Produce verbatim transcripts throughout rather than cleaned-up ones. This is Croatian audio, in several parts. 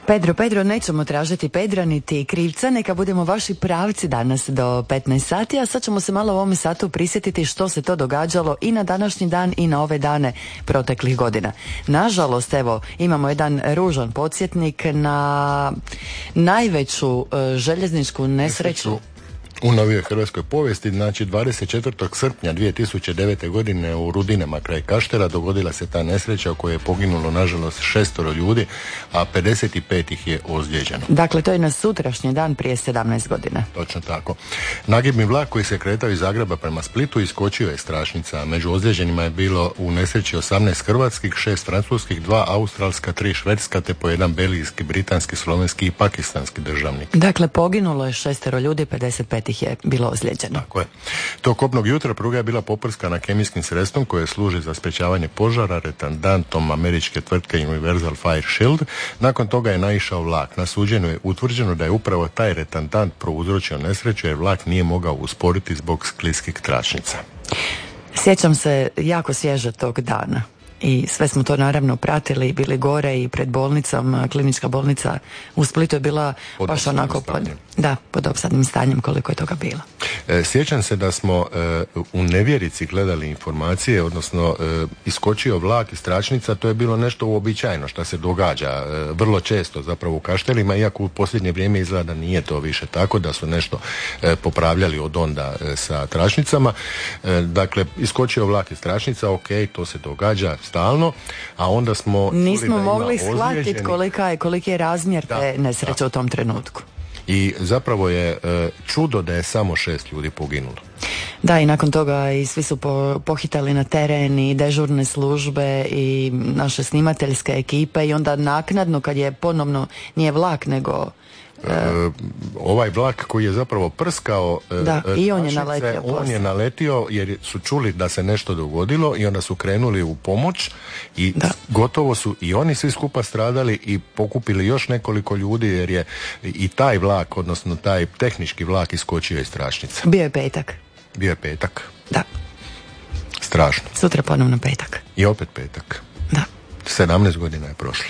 Pedro, Pedro, nećemo tražiti Pedra niti krivca, neka budemo vaši pravci danas do petnaest sati, a sad ćemo se malo u ovom satu prisjetiti što se to događalo i na današnji dan i na ove dane proteklih godina. Nažalost, evo, imamo jedan ružan podsjetnik na najveću uh, željezničku nesreću u novijoj hrvatskoj povijesti. Znači dvadeset četvrtog srpnja dvije tisuće devete. godine u Rudinama kraj Kaštela dogodila se ta nesreća u kojoj je poginulo nažalost šestoro ljudi, a pedeset pet ih je ozlijeđeno. Dakle, to je na sutrašnji dan prije sedamnaest godina. Točno tako. Nagibni vlak koji se kretao iz Zagreba prema Splitu iskočio je s tračnica. Među ozlijeđenima je bilo u nesreći osamnaest hrvatskih, šest francuskih, dva australska, tri švedska te po jedan belgijski, britanski, slovenski i pakistanski državnik. Dakle, poginulo je šestero ljudi, pedeset pet ih je bilo ozlijeđeno. Tako je. Tog kobnog jutra pruga je bila poprskana kemijskim sredstvom koje služi za sprečavanje požara, retardantom američke tvrtke Universal Fire Shield. Nakon toga je naišao vlak. Na suđenju je utvrđeno da je upravo taj retardant prouzročio nesreću jer vlak nije mogao usporiti zbog skliskih tračnica. Sjećam se jako svježe tog dana. I sve smo to naravno pratili, bili gore i pred bolnicom, klinička bolnica u Splitu je bila pod baš onako pod, da, pod opsadnim stanjem koliko je toga bilo. E, sjećam se da smo e, u nevjerici gledali informacije, odnosno e, iskočio vlak iz tračnica, to je bilo nešto uobičajeno što se događa e, vrlo često zapravo u Kaštelima, iako u posljednje vrijeme izgleda da nije to više tako, da su nešto e, popravljali od onda e, sa tračnicama. E, dakle, iskočio vlak iz tračnica, ok, to se događa stalno, a onda smo nismo mogli shvatiti kolika je, koliki je razmjer te nesreće u tom trenutku. I zapravo je e, čudo da je samo šest ljudi poginulo. Da, i nakon toga i svi su po, pohitali na teren i dežurne službe i naše snimateljske ekipe i onda naknadno kad je ponovno, nije vlak nego E, ovaj vlak koji je zapravo prskao da, e, i on je naletio on je naletio jer su čuli da se nešto dogodilo i onda su krenuli u pomoć i da. Gotovo su i oni svi skupa stradali i pokupili još nekoliko ljudi jer je i taj vlak, odnosno taj tehnički vlak iskočio iz tračnica. Bio je petak. Bio je petak. Da. Strašno. Sutra ponovno petak. I opet petak. Da. sedamnaest godina je prošlo.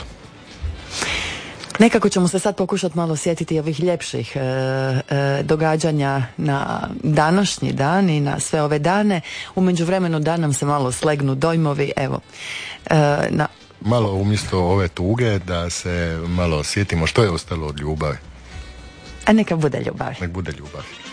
Nekako ćemo se sad pokušati malo sjetiti ovih ljepših e, e, događanja na današnji dan i na sve ove dane. U međuvremenu da nam se malo slegnu dojmovi, evo. E, na... Malo umjesto ove tuge da se malo sjetimo što je ostalo od ljubavi. A neka bude ljubav. Nek bude ljubav.